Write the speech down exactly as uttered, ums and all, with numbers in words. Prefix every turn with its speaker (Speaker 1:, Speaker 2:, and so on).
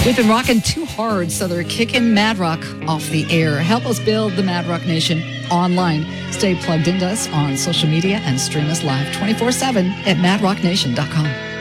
Speaker 1: We've been rocking too hard, so they're kicking Mad Rock off the air. Help us build the Mad Rock Nation online. Stay plugged into us on social media and stream us live twenty-four seven at mad rock nation dot com.